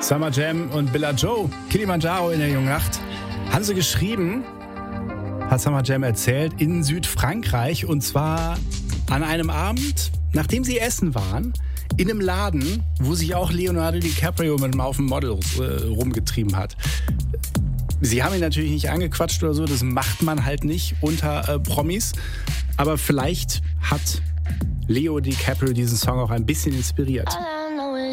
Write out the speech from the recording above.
Summer Jam und Billa Joe, Kilimanjaro in der jungen Nacht. Haben sie geschrieben, hat Summer Jam erzählt, in Südfrankreich. Und zwar an einem Abend, nachdem sie essen waren, in einem Laden, wo sich auch Leonardo DiCaprio mit einem Haufen Models rumgetrieben hat. Sie haben ihn natürlich nicht angequatscht oder so, das macht man halt nicht unter Promis. Aber vielleicht hat Leo DiCaprio diesen Song auch ein bisschen inspiriert.